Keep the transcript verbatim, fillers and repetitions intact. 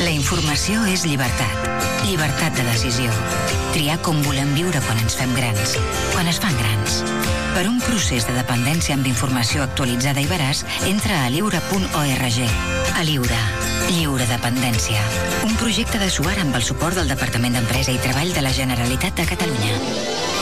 La informació és llibertat. Llibertat de decisió. Triar com volem viure quan ens fem grans. Quan es fan grans. Per un procés de dependència amb informació actualitzada i veraç, entra a lliure punt org. A Lliure. Lliure dependència. Un projecte de Suar amb el suport del Departament d'Empresa i Treball de la Generalitat de Catalunya.